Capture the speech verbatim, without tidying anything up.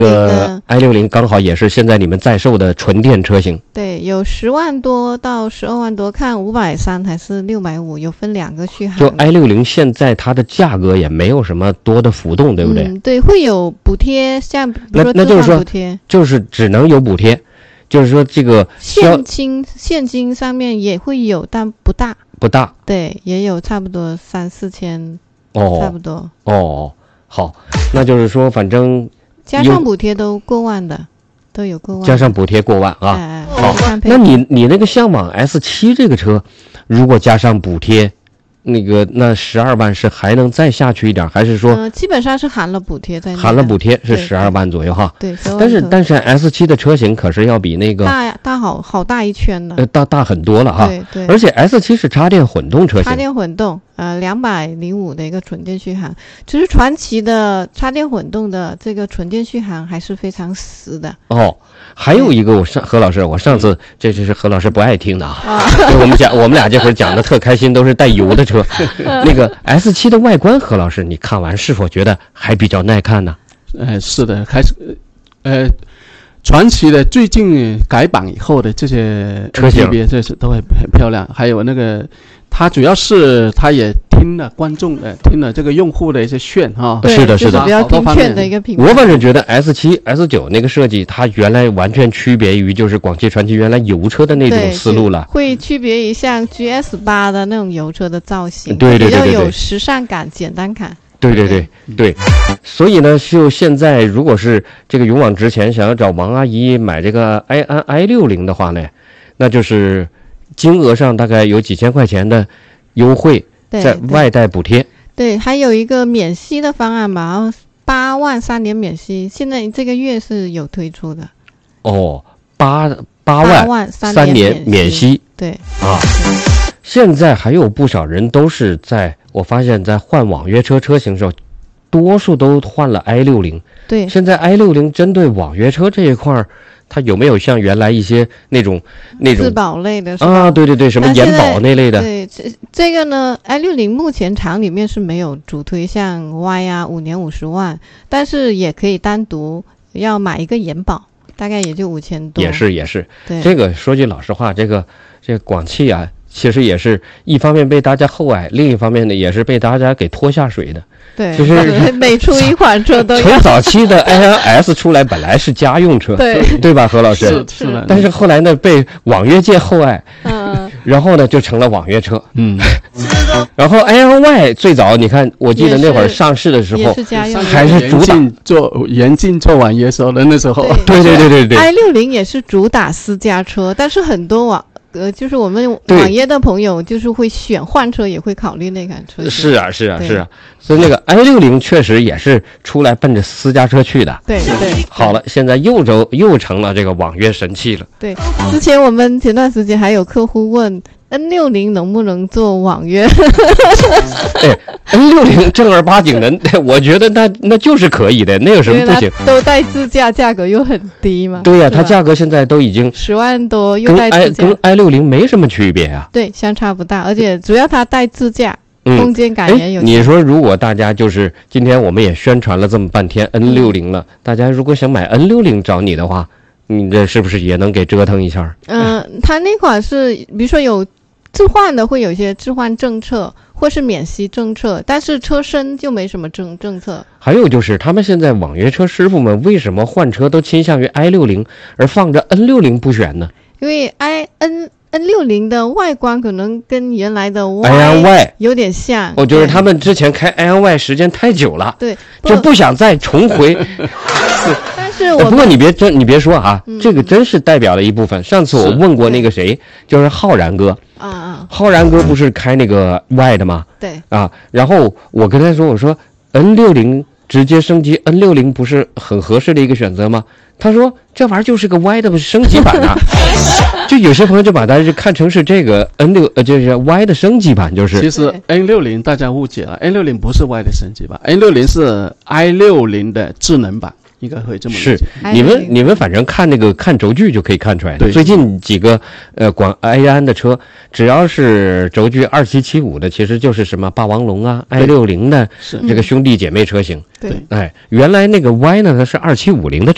呃 i 六零刚好也是现在你们在售的纯电车型。 对，有十万多到十二万多，看五百三还是六百五，有分两个续航。 就 i 六零现在它的价格也没有什么多的浮动，对不对？ 嗯，对，会有补贴，像比如说那那就是说补贴， 就是只能有补贴，就是说这个现金现金上面也会有，但不大不大。 对，也有差不多三四千， 哦， 差不多。 哦，好，那就是说反正。 加上补贴都过万的，都有过万。 加上补贴过万啊！ 哎、 好，那你你那个向往 S 七 这个车，如果加上补贴，那个那十二万是还能再下去一点，还是说？ 呃，基本上是含了补贴在内。 含了补贴是十二万左右哈。 对。 但是但是 S 七 的车型可是要比那个大大好好大一圈的。 呃，大大很多了哈。 对对。 而且 S 七 是插电混动车型。 插电混动。呃，两百零五的一个纯电续航，其实传祺的插电混动的这个纯电续航还是非常实的。 哦，还有一个，我上何老师，我上次这这是何老师不爱听的啊。我们讲，我们俩这会儿讲的特开心，都是带油的车。那个 S 七 的外观，何老师你看完是否觉得还比较耐看呢？ 呃，是的，开始，呃。传祺的最近改版以后的这些车型， 这是都会很漂亮。还有那个，它主要是它也听了观众的，听了这个用户的一些劝哈。 是的，是的， 比较听劝的一个品牌。 我反正觉得 S 七、S 九那个设计，它原来完全区别于就是广汽传祺原来油车的那种思路了， 会区别于像 G S 八 的那种油车的造型， 对对对对， 比较有时尚感、简单感。 对对对对，所以呢，就现在如果是这个勇往直前，想要找王阿姨买这个 i i 六零的话呢，那就是金额上大概有几千块钱的优惠，在外带补贴。 对，还有一个免息的方案吧，然后八万三年免息，现在这个月是有推出的。 哦，八八万万三年免息。 对啊，现在还有不少人都是在。我发现，在换网约车车型的时候，多数都换了 i 六零。 对， 现在 i 六零针对网约车这一块儿，它有没有像原来一些那种那种自保类的是吧？ 啊，对对对，什么延保那类的？ 对，这这个呢 ，i 六零目前厂里面是没有主推像 Y 啊，五年五十万，但是也可以单独要买一个延保，大概也就五千多。 也是也是， 对这个说句老实话，这个这个广汽啊。其实也是一方面被大家厚爱，另一方面呢也是被大家给拖下水的。 对， 其实每出一款车都从早期的 i N S 出来，本来是家用车， 对对吧，何老师？ 是是的。 但是后来呢，被网约界厚爱， 嗯， 然后呢就成了网约车， 嗯。 然后 i N Y 最早你看，我记得那会儿上市的时候，还是主打做严禁做网约车的那时候。 对对对对对。 i 六零也是主打私家车，但是很多网。呃，就是我们网约的朋友，就是会选换车，也会考虑那款车。 是啊，是啊，是啊。所以那个 i 六零确实也是出来奔着私家车去的。 对对。 好了，现在又走又成了这个网约神器了。 对，之前我们前段时间还有客户问 N 六零能不能做网约。 哎 ，N 六零正儿八经的，我觉得那那就是可以的，那有什么不行？ 都带自驾，价格又很低嘛。 对呀、啊，它价格现在都已经十万多，又带自驾， 跟 i 六零没什么区别啊。 对，相差不大，而且主要它带自驾，嗯、空间感也有。 你说，如果大家就是今天我们也宣传了这么半天 N 六零了，嗯、大家如果想买 N 六零找你的话，你这是不是也能给折腾一下？ 嗯、呃，它那款是，比如说有。置换的会有一些置换政策，或是免息政策，但是车身就没什么政政策。 还有就是，他们现在网约车师傅们为什么换车都倾向于 i 六零，而放着 N 六零不选呢？ 因为 i N N 六零的外观可能跟原来的 i N Y 有点像。 哦，就是他们之前开 i N Y 时间太久了， 对， 就不想再重回。 但是我不过你别真你别说啊、 嗯， 这个真是代表了一部分。上次我问过那个谁，就是浩然哥。 啊啊， 浩然哥不是开那个 Y 的吗？ 对啊，然后我跟他说，我说 N 六零 直接升级 N 六零 不是很合适的一个选择吗？他说这玩意儿就是个 Y 的升级版啊。就有些朋友就把它就看成是这个 N 六呃，就是 Y 的升级版，就是。 其实 N 六零 大家误解了 ，N 六零 不是 Y 的升级版 ，N 六零 是 i 六零 的智能版。应该会这么理解。 是你们你们反正看那个看轴距就可以看出来。最近几个呃广埃安的车，只要是轴距二七七五的，其实就是什么霸王龙啊、i 六零 的这个兄弟姐妹车型。 对， 哎，原来那个 Y 呢，它是二七五零的轴。